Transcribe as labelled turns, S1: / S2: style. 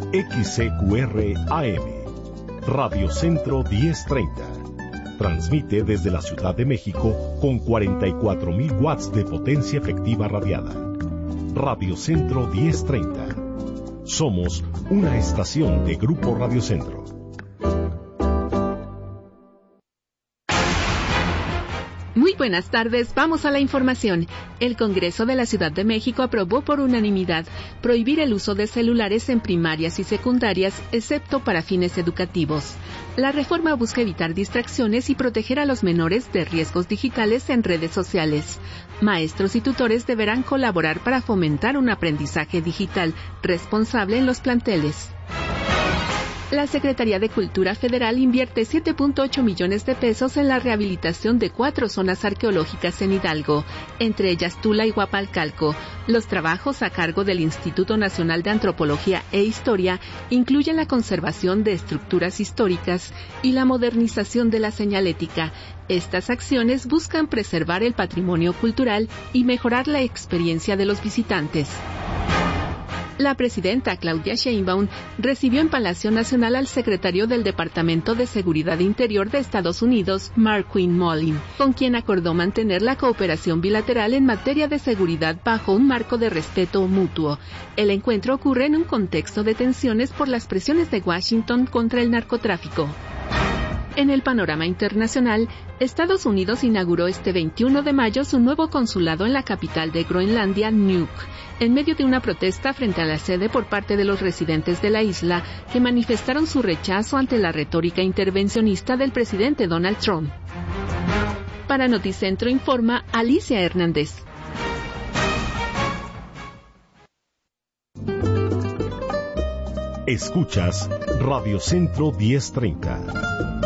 S1: XCQR AM, Radio Centro 1030. Transmite desde la Ciudad de México con 44.000 watts de potencia efectiva radiada. Radio Centro 1030. Somos una estación de Grupo Radio Centro.
S2: Muy buenas tardes, vamos a la información. El Congreso de la Ciudad de México aprobó por unanimidad prohibir el uso de celulares en primarias y secundarias, excepto para fines educativos. La reforma busca evitar distracciones y proteger a los menores de riesgos digitales en redes sociales. Maestros y tutores deberán colaborar para fomentar un aprendizaje digital responsable en los planteles. La Secretaría de Cultura Federal invierte 7.8 millones de pesos en la rehabilitación de 4 zonas arqueológicas en Hidalgo, entre ellas Tula y Huapalcalco. Los trabajos a cargo del Instituto Nacional de Antropología e Historia incluyen la conservación de estructuras históricas y la modernización de la señalética. Estas acciones buscan preservar el patrimonio cultural y mejorar la experiencia de los visitantes. La presidenta Claudia Sheinbaum recibió en Palacio Nacional al secretario del Departamento de Seguridad Interior de Estados Unidos, Marquine Mullin, con quien acordó mantener la cooperación bilateral en materia de seguridad bajo un marco de respeto mutuo. El encuentro ocurre en un contexto de tensiones por las presiones de Washington contra el narcotráfico. En el panorama internacional, Estados Unidos inauguró este 21 de mayo su nuevo consulado en la capital de Groenlandia, Nuuk, en medio de una protesta frente a la sede por parte de los residentes de la isla que manifestaron su rechazo ante la retórica intervencionista del presidente Donald Trump. Para Noticentro informa Alicia Hernández.
S1: Escuchas Radio Centro 1030.